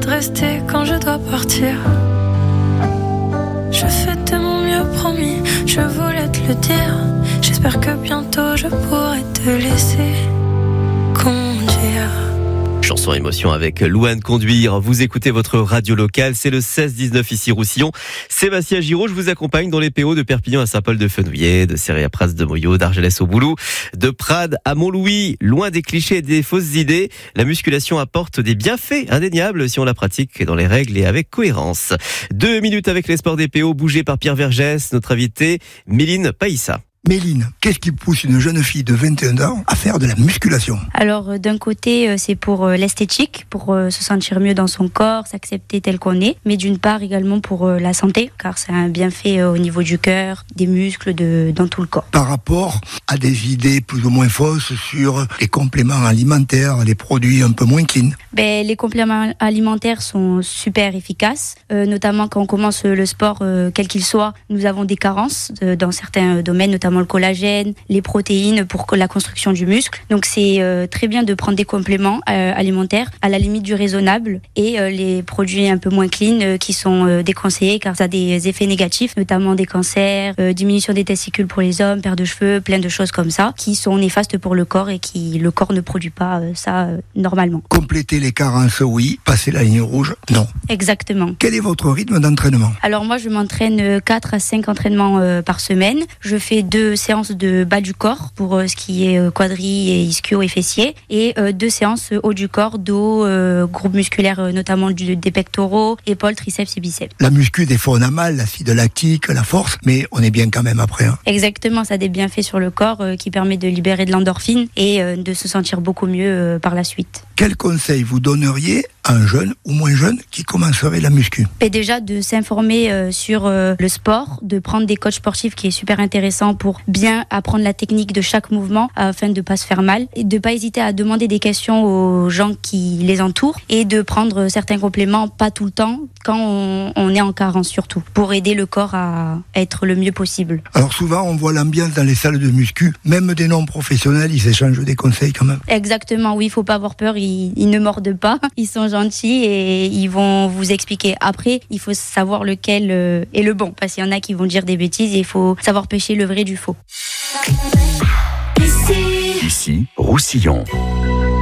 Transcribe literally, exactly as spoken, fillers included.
de rester quand je dois partir. Je fais de mon mieux, promis, je voulais te le dire. J'espère que bientôt je pourrai te laisser conduire. Chanson émotion avec Louane Conduire. Vous écoutez votre radio locale, c'est le seize dix-neuf ici Roussillon. Sébastien Giraud, je vous accompagne dans les P O de Perpignan à Saint-Paul-de-Fenouillet, de Céret à Pras de Moyau, d'Argelès au Boulou, de Prades à Montlouis. Loin des clichés et des fausses idées, la musculation apporte des bienfaits indéniables si on la pratique dans les règles et avec cohérence. Deux minutes avec les sports des P O, bougés par Pierre Vergès, notre invité Méline Païssa. Méline, qu'est-ce qui pousse une jeune fille de vingt et un ans à faire de la musculation ? Alors d'un côté c'est pour l'esthétique, pour se sentir mieux dans son corps, s'accepter tel qu'on est, mais d'une part également pour la santé, car c'est un bienfait au niveau du cœur, des muscles, de, dans tout le corps. Par rapport à des idées plus ou moins fausses sur les compléments alimentaires, les produits un peu moins clean. Ben, les compléments alimentaires sont super efficaces, euh, notamment quand on commence le sport, euh, quel qu'il soit, nous avons des carences euh, dans certains domaines, notamment le collagène, les protéines pour la construction du muscle. Donc c'est euh, très bien de prendre des compléments euh, alimentaires à la limite du raisonnable et euh, les produits un peu moins clean euh, qui sont euh, déconseillés car ça a des effets négatifs, notamment des cancers, euh, diminution des testicules pour les hommes, perte de cheveux, plein de choses comme ça qui sont néfastes pour le corps et qui le corps ne produit pas euh, ça euh, normalement. Compléter les carences, oui. Passer la ligne rouge, non. Exactement. Quel est votre rythme d'entraînement ? Alors moi je m'entraîne quatre à cinq entraînements euh, par semaine. Je fais deux séances de bas du corps pour euh, ce qui est euh, quadri et ischio et fessier et euh, deux séances euh, haut du corps, dos, euh, groupe musculaire euh, notamment du, des pectoraux, épaules, triceps et biceps. La muscu, des fois on a mal, l'acide lactique, la force, mais on est bien quand même après. Hein. Exactement, ça a des bienfaits sur le corps euh, qui permet de libérer de l'endorphine et euh, de se sentir beaucoup mieux euh, par la suite. Quel conseil vous donneriez à un jeune ou moins jeune qui commencerait la muscu ? Et déjà de s'informer euh, sur euh, le sport, de prendre des coachs sportifs qui est super intéressant pour bien apprendre la technique de chaque mouvement afin de ne pas se faire mal et de ne pas hésiter à demander des questions aux gens qui les entourent et de prendre certains compléments, pas tout le temps, quand on, on est en carence surtout, pour aider le corps à être le mieux possible. Alors souvent on voit l'ambiance dans les salles de muscu, même des non-professionnels, ils échangent des conseils quand même. Exactement, oui, il ne faut pas avoir peur, ils, ils ne mordent pas, ils sont gentils et ils vont vous expliquer. Après, il faut savoir lequel est le bon, parce qu'il y en a qui vont dire des bêtises et il faut savoir pêcher le vrai du faux. Ici, Roussillon.